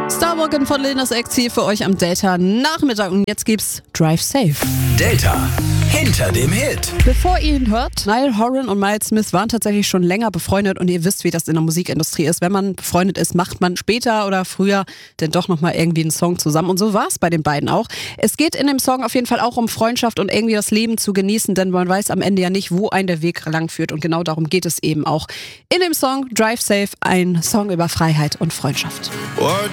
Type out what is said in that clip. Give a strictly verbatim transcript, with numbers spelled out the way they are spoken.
Starwalking von Lil Nas X hier für euch am Delta Nachmittag und jetzt gibt's Drive Safe. Delta hinter dem Hit. Bevor ihr ihn hört, Niall Horan und Miles Smith waren tatsächlich schon länger befreundet und ihr wisst, wie das in der Musikindustrie ist. Wenn man befreundet ist, macht man später oder früher denn doch nochmal irgendwie einen Song zusammen und so war es bei den beiden auch. Es geht in dem Song auf jeden Fall auch um Freundschaft und irgendwie das Leben zu genießen, denn man weiß am Ende ja nicht, wo ein der Weg lang führt und genau darum geht es eben auch. In dem Song Drive Safe, ein Song über Freiheit und Freundschaft.